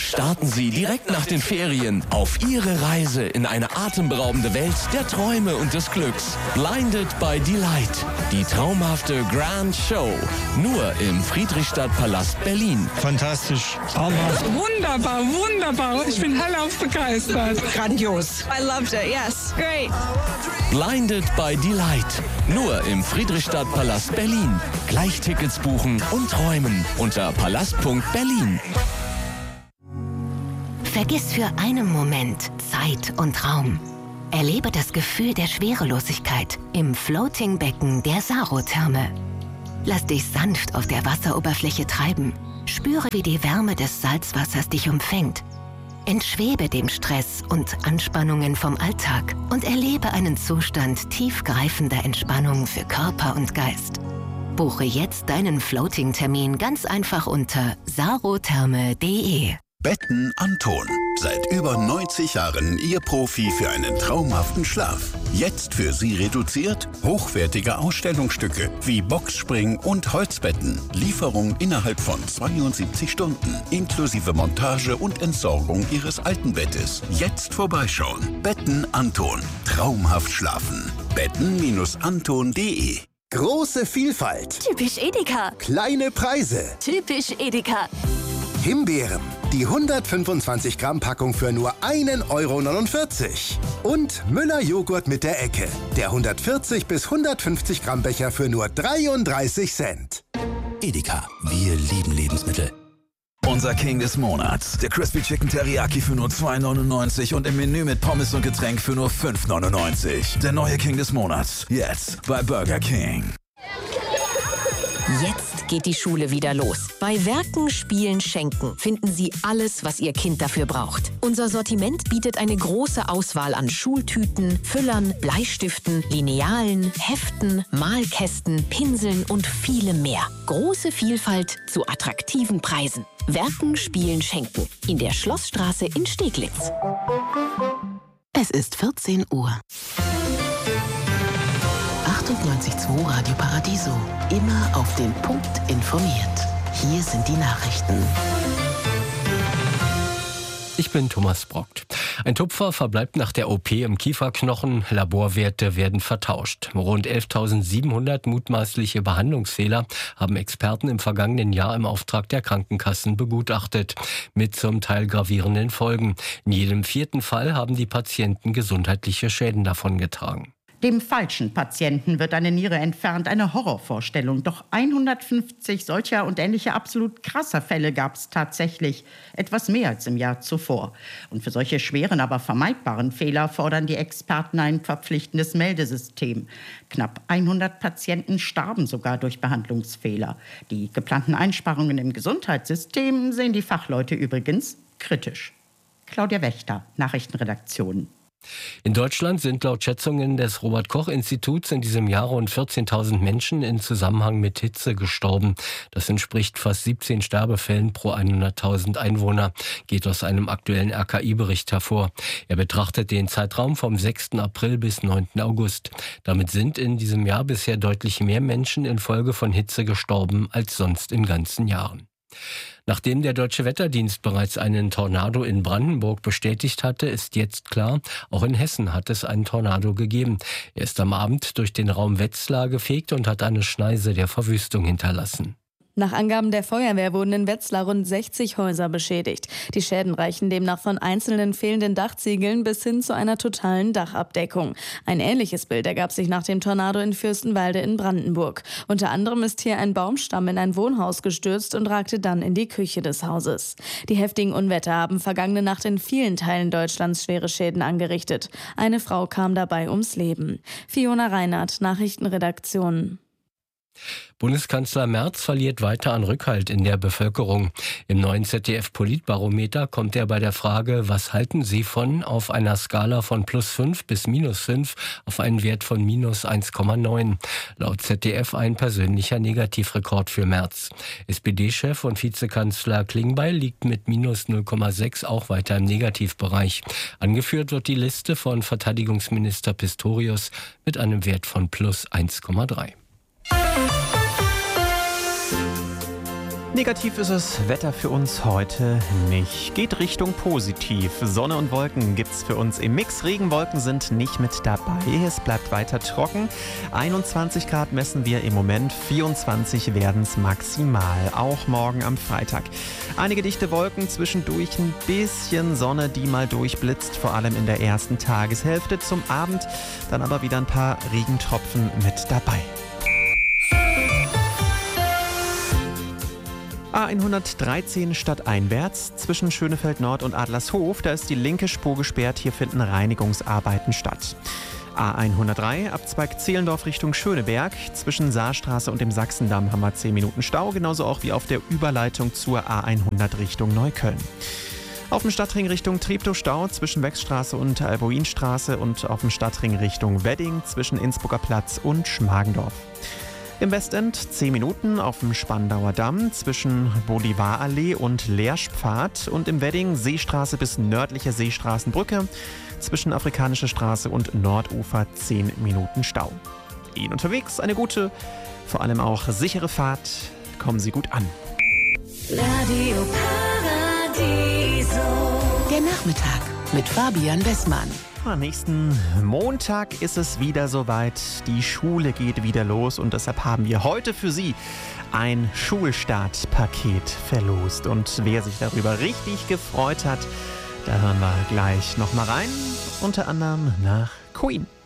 Starten Sie direkt nach den Ferien auf Ihre Reise in eine atemberaubende Welt der Träume und des Glücks. Blinded by Delight. Die traumhafte Grand Show. Nur im Friedrichstadtpalast Berlin. Fantastisch. Traumhaft. Wunderbar, wunderbar. Ich bin hellauf begeistert. Grandios. I loved it, yes. Great. Blinded by Delight. Nur im Friedrichstadtpalast Berlin. Gleich Tickets buchen und träumen unter palast.berlin. Vergiss für einen Moment Zeit und Raum. Erlebe das Gefühl der Schwerelosigkeit im Floating-Becken der Sarotherme. Lass dich sanft auf der Wasseroberfläche treiben. Spüre, wie die Wärme des Salzwassers dich umfängt. Entschwebe dem Stress und Anspannungen vom Alltag und erlebe einen Zustand tiefgreifender Entspannung für Körper und Geist. Buche jetzt deinen Floating-Termin ganz einfach unter sarotherme.de. Betten Anton. Seit über 90 Jahren Ihr Profi für einen traumhaften Schlaf. Jetzt für Sie reduziert hochwertige Ausstellungsstücke wie Boxspring und Holzbetten. Lieferung innerhalb von 72 Stunden. Inklusive Montage und Entsorgung Ihres alten Bettes. Jetzt vorbeischauen. Betten Anton. Traumhaft schlafen. Betten-anton.de. Große Vielfalt. Typisch Edeka. Kleine Preise. Typisch Edeka. Himbeeren. Die 125 Gramm Packung für nur 1,49 €. Und Müller Joghurt mit der Ecke. Der 140 bis 150 Gramm Becher für nur 33 Cent. Edeka. Wir lieben Lebensmittel. Unser King des Monats. Der Crispy Chicken Teriyaki für nur 2,99 und im Menü mit Pommes und Getränk für nur 5,99. Der neue King des Monats. Jetzt bei Burger King. Jetzt geht die Schule wieder los. Bei Werken, Spielen, Schenken finden Sie alles, was Ihr Kind dafür braucht. Unser Sortiment bietet eine große Auswahl an Schultüten, Füllern, Bleistiften, Linealen, Heften, Malkästen, Pinseln und vielem mehr. Große Vielfalt zu attraktiven Preisen. Werken, Spielen, Schenken. In der Schlossstraße in Steglitz. Es ist 14 Uhr. 98.2 Radio Paradiso. Immer auf den Punkt informiert. Hier sind die Nachrichten. Ich bin Thomas Brockt. Ein Tupfer verbleibt nach der OP im Kieferknochen. Laborwerte werden vertauscht. Rund 11.700 mutmaßliche Behandlungsfehler haben Experten im vergangenen Jahr im Auftrag der Krankenkassen begutachtet. Mit zum Teil gravierenden Folgen. In jedem 4. Fall haben die Patienten gesundheitliche Schäden davongetragen. Dem falschen Patienten wird eine Niere entfernt, eine Horrorvorstellung. Doch 150 solcher und ähnlicher absolut krasser Fälle gab es tatsächlich. Etwas mehr als im Jahr zuvor. Und für solche schweren, aber vermeidbaren Fehler fordern die Experten ein verpflichtendes Meldesystem. Knapp 100 Patienten starben sogar durch Behandlungsfehler. Die geplanten Einsparungen im Gesundheitssystem sehen die Fachleute übrigens kritisch. Claudia Wächter, Nachrichtenredaktion. In Deutschland sind laut Schätzungen des Robert-Koch-Instituts in diesem Jahr rund 14.000 Menschen in Zusammenhang mit Hitze gestorben. Das entspricht fast 17 Sterbefällen pro 100.000 Einwohner, geht aus einem aktuellen RKI-Bericht hervor. Er betrachtet den Zeitraum vom 6. April bis 9. August. Damit sind in diesem Jahr bisher deutlich mehr Menschen infolge von Hitze gestorben als sonst in ganzen Jahren. Nachdem der Deutsche Wetterdienst bereits einen Tornado in Brandenburg bestätigt hatte, ist jetzt klar, auch in Hessen hat es einen Tornado gegeben. Er ist am Abend durch den Raum Wetzlar gefegt und hat eine Schneise der Verwüstung hinterlassen. Nach Angaben der Feuerwehr wurden in Wetzlar rund 60 Häuser beschädigt. Die Schäden reichen demnach von einzelnen fehlenden Dachziegeln bis hin zu einer totalen Dachabdeckung. Ein ähnliches Bild ergab sich nach dem Tornado in Fürstenwalde in Brandenburg. Unter anderem ist hier ein Baumstamm in ein Wohnhaus gestürzt und ragte dann in die Küche des Hauses. Die heftigen Unwetter haben vergangene Nacht in vielen Teilen Deutschlands schwere Schäden angerichtet. Eine Frau kam dabei ums Leben. Fiona Reinhardt, Nachrichtenredaktion. Bundeskanzler Merz verliert weiter an Rückhalt in der Bevölkerung. Im neuen ZDF-Politbarometer kommt er bei der Frage, was halten Sie von, auf einer Skala von +5 bis -5 auf einen Wert von -1,9. Laut ZDF ein persönlicher Negativrekord für Merz. SPD-Chef und Vizekanzler Klingbeil liegt mit -0,6 auch weiter im Negativbereich. Angeführt wird die Liste von Verteidigungsminister Pistorius mit einem Wert von +1,3. Negativ ist das Wetter für uns heute nicht. Geht Richtung positiv. Sonne und Wolken gibt's für uns im Mix. Regenwolken sind nicht mit dabei. Es bleibt weiter trocken. 21 Grad messen wir im Moment. 24 werden's maximal. Auch morgen am Freitag. Einige dichte Wolken, zwischendurch ein bisschen Sonne, die mal durchblitzt. Vor allem in der ersten Tageshälfte. Zum Abend dann aber wieder ein paar Regentropfen mit dabei. A113 stadteinwärts zwischen Schönefeld Nord und Adlershof. Da ist die linke Spur gesperrt. Hier finden Reinigungsarbeiten statt. A103 Abzweig Zehlendorf Richtung Schöneberg. Zwischen Saarstraße und dem Sachsendamm haben wir 10 Minuten Stau. Genauso auch wie auf der Überleitung zur A100 Richtung Neukölln. Auf dem Stadtring Richtung Treptow Stau zwischen Wechsstraße und Alboinstraße und auf dem Stadtring Richtung Wedding zwischen Innsbrucker Platz und Schmargendorf. Im Westend 10 Minuten auf dem Spandauer Damm zwischen Bolivarallee und Lerschpfad und im Wedding Seestraße bis nördliche Seestraßenbrücke zwischen Afrikanische Straße und Nordufer 10 Minuten Stau. Ihnen unterwegs eine gute, vor allem auch sichere Fahrt. Kommen Sie gut an. Radio Paradiso. Der Nachmittag mit Fabian Westmann. Nächsten Montag ist es wieder soweit. Die Schule geht wieder los und deshalb haben wir heute für Sie ein Schulstartpaket verlost. Und wer sich darüber richtig gefreut hat, da hören wir gleich nochmal rein. Unter anderem nach Queen.